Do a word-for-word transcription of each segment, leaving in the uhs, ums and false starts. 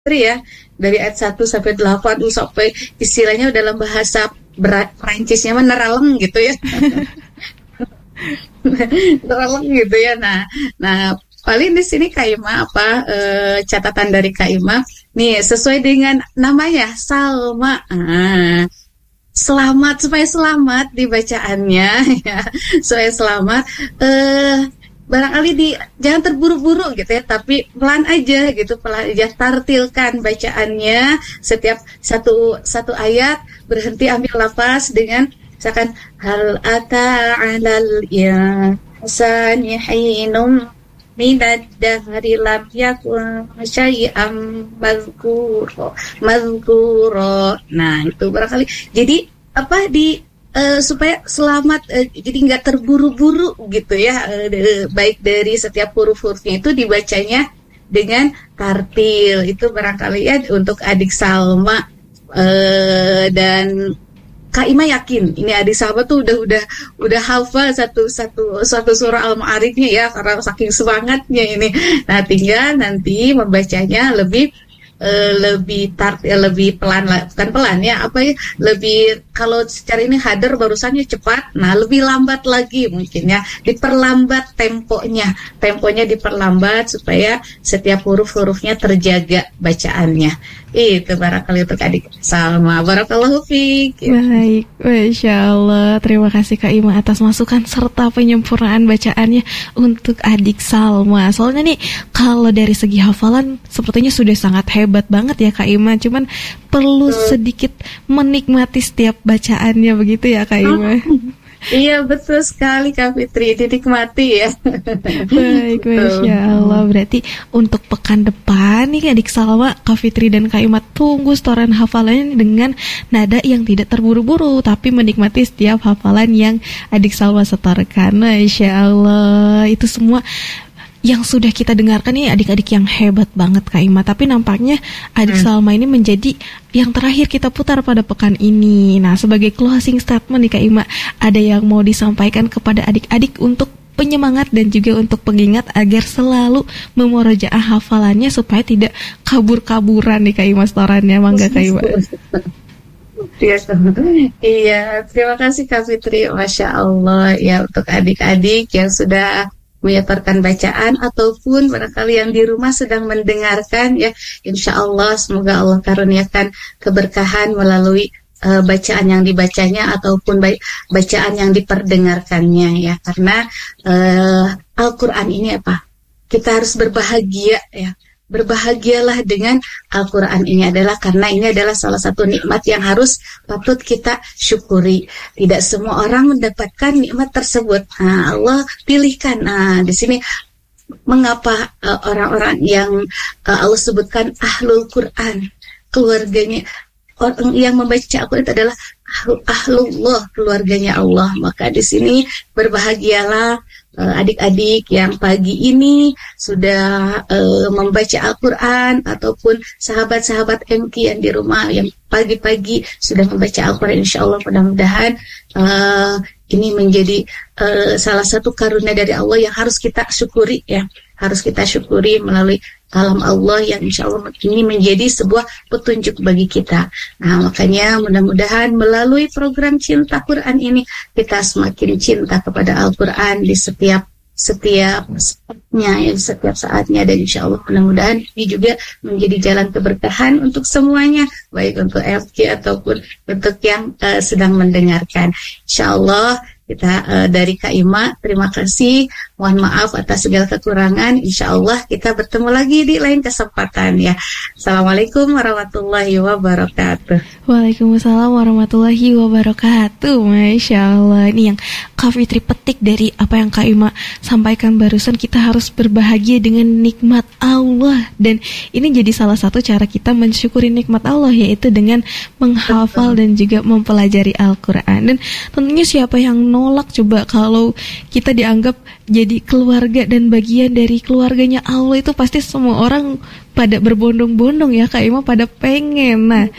ya, dari ayat satu sampai delapan uh, sampai istilahnya dalam bahasa berat Prancisnya mah neraleng gitu ya. Neraleng gitu ya. Nah, nah paling di sini Kak Ima apa e, catatan dari Kak Ima nih sesuai dengan namanya Salma. Ah, selamat supaya selamat di bacaannya ya. Supaya selamat eh barangkali di jangan terburu-buru gitu ya, tapi pelan aja gitu, pelan aja, tartilkan bacaannya. Setiap satu satu ayat berhenti, ambil nafas dengan misalkan hal ata 'alal insani hinum minad dahri lam yakun syai'am mazkura mazkura. Nah, itu barangkali jadi apa di Uh, supaya selamat, uh, jadi nggak terburu-buru gitu ya, uh, baik dari setiap huruf-hurufnya itu dibacanya dengan tartil. Itu barangkali ya untuk adik Salma, uh, dan Kak Ima yakin ini adik Salma tuh udah udah udah hafal satu satu satu surah Al-Ma'arifnya ya, karena saking semangatnya ini. Nah, tinggal nanti membacanya lebih Uh, lebih tar, ya, lebih pelan lah, bukan pelan ya, apa ya, lebih kalau secara ini hadir barusannya cepat, nah lebih lambat lagi mungkin ya, diperlambat temponya, temponya diperlambat supaya setiap huruf-hurufnya terjaga bacaannya. Itu barangkali untuk adik Salma. Barakallahu fiik. Baik, Masya Allah. Terima kasih Kak Ima atas masukan serta penyempurnaan bacaannya untuk adik Salma. Soalnya nih, kalau dari segi hafalan sepertinya sudah sangat hebat banget ya Kak Ima. Cuman perlu sedikit menikmati setiap bacaannya, begitu ya Kak Ima? Iya, betul sekali Kak Fitri, dinikmati ya. Baik, Masya Allah. Berarti untuk pekan depan nih adik Salma, Kak Fitri dan Kak Ima tunggu setoran hafalannya dengan nada yang tidak terburu-buru, tapi menikmati setiap hafalan yang adik Salma setorkan. Masya Allah. Itu semua yang sudah kita dengarkan nih adik-adik yang hebat banget Kak Ima. Tapi nampaknya adik hmm. Salma ini menjadi yang terakhir kita putar pada pekan ini. Nah, sebagai closing statement nih Kak Ima, ada yang mau disampaikan kepada adik-adik untuk penyemangat dan juga untuk pengingat agar selalu memurojaah hafalannya supaya tidak kabur-kaburan nih Kak Ima setorannya. Mangga Kak Ima. Iya, terima kasih Kak Fitri. Masya Allah ya, untuk adik-adik yang sudah menyetorkan bacaan ataupun barangkali yang di rumah sedang mendengarkan ya, insya Allah semoga Allah karuniakan keberkahan melalui uh, bacaan yang dibacanya ataupun ba- bacaan yang diperdengarkannya ya, karena uh, Al-Quran ini apa, kita harus berbahagia ya. Berbahagialah dengan Al-Quran ini adalah karena ini adalah salah satu nikmat yang harus patut kita syukuri. Tidak semua orang mendapatkan nikmat tersebut. Nah, Allah pilihkan. Nah, di sini mengapa uh, orang-orang yang uh, Allah sebutkan ahlul Quran, keluarganya orang yang membaca Al-Quran itu adalah ahlullah, keluarganya Allah. Maka di sini berbahagialah uh, adik-adik yang pagi ini sudah uh, membaca Al-Quran, ataupun sahabat-sahabat M K yang di rumah yang pagi-pagi sudah membaca Al-Quran. Insya Allah mudah-mudahan uh, ini menjadi uh, salah satu karunia dari Allah yang harus kita syukuri ya, harus kita syukuri melalui kalam Allah yang insya Allah ini menjadi sebuah petunjuk bagi kita. Nah, makanya mudah-mudahan melalui program Cinta Quran ini kita semakin cinta kepada Al-Quran di setiap setiap saatnya ya, setiap saatnya, dan insya Allah mudah-mudahan ini juga menjadi jalan keberkahan untuk semuanya, baik untuk L K ataupun untuk yang uh, sedang mendengarkan. Insya Allah kita uh, dari Kak Ima, terima kasih. Mohon maaf atas segala kekurangan. Insya Allah kita bertemu lagi di lain kesempatan ya. Assalamualaikum warahmatullahi wabarakatuh. Waalaikumsalam warahmatullahi wabarakatuh. Masya Allah. Ini yang Kak Fitri petik dari apa yang Kak Ima sampaikan barusan. Kita harus berbahagia dengan nikmat Allah. Dan ini jadi salah satu cara kita mensyukuri nikmat Allah, yaitu dengan menghafal dan juga mempelajari Al-Quran. Dan tentunya siapa yang nolak coba kalau kita dianggap jadi keluarga dan bagian dari keluarganya Allah, itu pasti semua orang pada berbondong-bondong ya Kak Ima, pada pengen. Nah,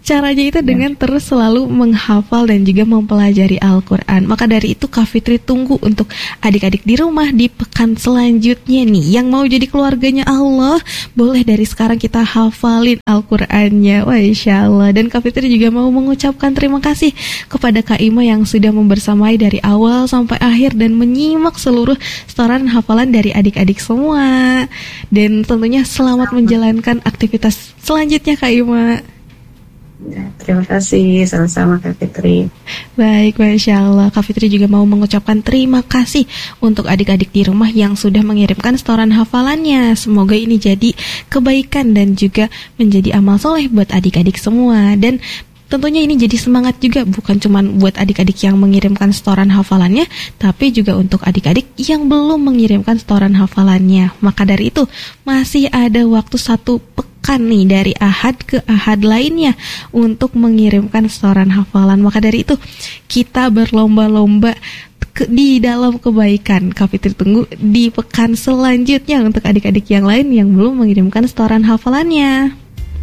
Caranya itu dengan terus selalu menghafal dan juga mempelajari Al-Quran. Maka dari itu Kak Fitri tunggu untuk adik-adik di rumah di pekan selanjutnya nih. Yang mau jadi keluarganya Allah, boleh dari sekarang kita hafalin Al-Qurannya. Wah, insya Allah. Dan Kak Fitri juga mau mengucapkan terima kasih kepada Kak Ima yang sudah membersamai dari awal sampai akhir dan menyimak seluruh setoran hafalan dari adik-adik semua. Dan tentunya selamat menjalankan aktivitas selanjutnya Kak Ima. Ya, terima kasih, sama-sama Kak Fitri. Baik, Masya Allah. Kak Fitri juga mau mengucapkan terima kasih untuk adik-adik di rumah yang sudah mengirimkan setoran hafalannya. Semoga ini jadi kebaikan dan juga menjadi amal soleh buat adik-adik semua. Dan tentunya ini jadi semangat juga, bukan cuma buat adik-adik yang mengirimkan setoran hafalannya, tapi juga untuk adik-adik yang belum mengirimkan setoran hafalannya. Maka dari itu, masih ada waktu satu pekan nih dari ahad ke ahad lainnya untuk mengirimkan setoran hafalan. Maka dari itu, kita berlomba-lomba ke, di dalam kebaikan. Kak Fitri tunggu di pekan selanjutnya untuk adik-adik yang lain yang belum mengirimkan setoran hafalannya.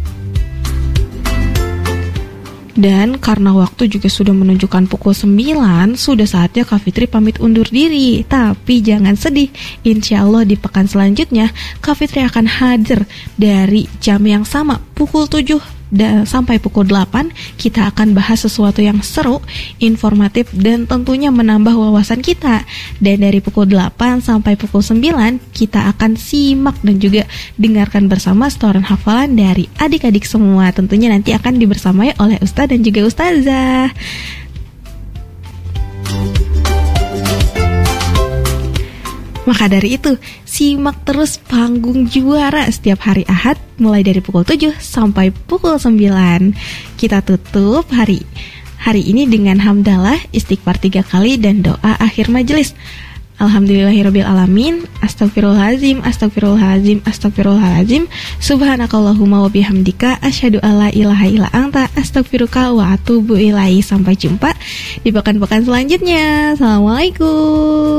Dan karena waktu juga sudah menunjukkan pukul sembilan, sudah saatnya Kak Fitri pamit undur diri. Tapi jangan sedih, insya Allah di pekan selanjutnya Kak Fitri akan hadir dari jam yang sama, pukul tujuh dan sampai pukul delapan. Kita akan bahas sesuatu yang seru, informatif, dan tentunya menambah wawasan kita. Dan dari pukul delapan sampai pukul sembilan kita akan simak dan juga dengarkan bersama setoran hafalan dari adik-adik semua. Tentunya nanti akan dibersamai oleh Ustadz dan juga Ustazah. Maka dari itu, simak terus Panggung Juara setiap hari Ahad mulai dari pukul tujuh sampai pukul sembilan. Kita tutup hari hari ini dengan hamdalah, istighfar tiga kali, dan doa akhir majelis. Alhamdulillahirabbil alamin, astagfirullahalazim, astagfirullahalazim, astagfirullahalazim, subhanakallahumma wa bihamdika, asyhadu alla ilaha illa anta, astagfiruka wa atubu ilaihi. Sampai jumpa di pekan-pekan selanjutnya. Assalamualaikum.